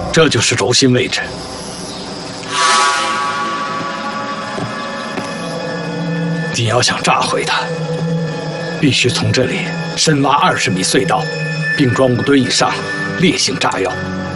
这就是轴心位置。你要想炸毁它，必须从这里深挖20米隧道，并装5吨以上烈性炸药。